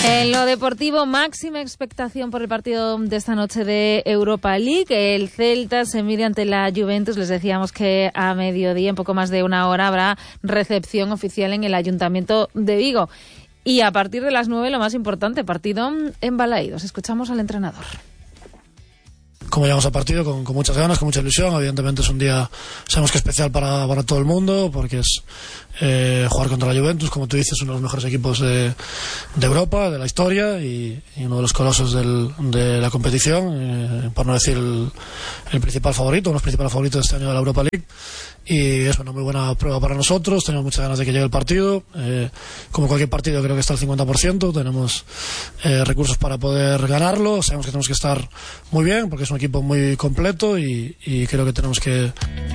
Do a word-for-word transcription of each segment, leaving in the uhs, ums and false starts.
En lo deportivo, máxima expectación por el partido de esta noche de Europa League. El Celta se mide ante la Juventus. Les decíamos que a mediodía, en poco más de una hora, habrá recepción oficial en el Ayuntamiento de Vigo. Y a partir de las nueve, lo más importante, partido en Balaídos. Escuchamos al entrenador. Como llegamos al partido, con, con muchas ganas, con mucha ilusión. Evidentemente es un día, sabemos que especial para, para todo el mundo, porque es eh, jugar contra la Juventus, como tú dices, uno de los mejores equipos de, de Europa, de la historia, y, y uno de los colosos del, de la competición, eh, por no decir el, el principal favorito, uno de los principales favoritos de este año de la Europa League. Y es una muy buena prueba para nosotros. Tenemos muchas ganas de que llegue el partido. Eh, como cualquier partido, creo que está al cincuenta por ciento. Tenemos eh, recursos para poder ganarlo. Sabemos que tenemos que estar muy bien porque es un equipo muy completo y, y creo que tenemos que...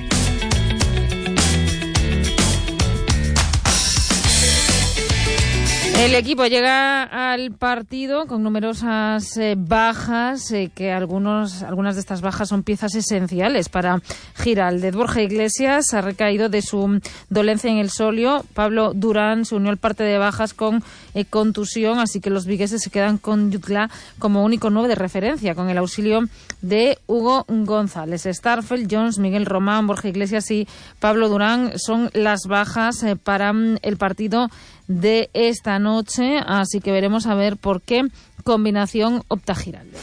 El equipo llega al partido con numerosas eh, bajas, eh, que algunos, algunas de estas bajas son piezas esenciales para Giraldez. Borja Iglesias ha recaído de su dolencia en el solio. Pablo Durán se unió al parte de bajas con eh, contusión, así que los vigueses se quedan con Jutla como único nueve de referencia, con el auxilio de Hugo González. Starfelt, Jones, Miguel Román, Borja Iglesias y Pablo Durán son las bajas eh, para mm, el partido de esta noche, así que veremos a ver por qué combinación opta Giraldez.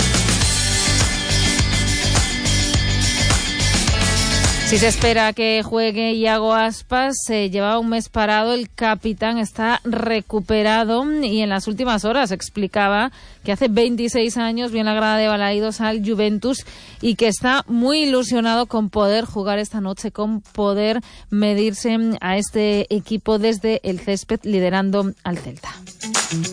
Si se espera que juegue Iago Aspas, se llevaba un mes parado, el capitán está recuperado y en las últimas horas explicaba que hace veintiséis años vio en la grada de Balaídos al Juventus y que está muy ilusionado con poder jugar esta noche, con poder medirse a este equipo desde el césped liderando al Celta.